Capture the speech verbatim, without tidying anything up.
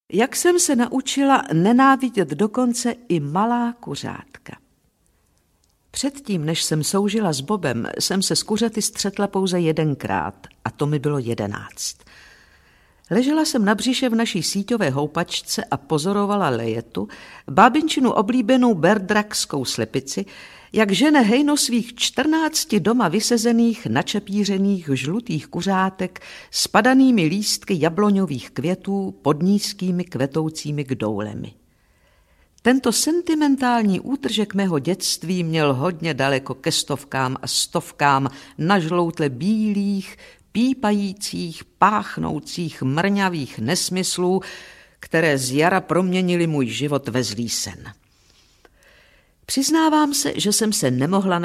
Jak jsem se naučila nenávidět dokonce i malá kuřátka. Předtím, než jsem soužila s Bobem, jsem se s kuřaty střetla pouze jedenkrát a to mi bylo jedenáct. Ležela jsem na břiše v naší síťové houpačce a pozorovala Lejetu, bábinčinu oblíbenou berdrakskou slepici, jak žene hejno svých čtrnácti doma vysezených, načepířených žlutých kuřátek s padanými lístky jabloňových květů pod nízkými kvetoucími kdoulemi. Tento sentimentální útržek mého dětství měl hodně daleko ke stovkám a stovkám nažloutle bílých, pípajících, páchnoucích, mrňavých nesmyslů, které z jara proměnily můj život ve zlý sen. Přiznávám se, že jsem se nemohla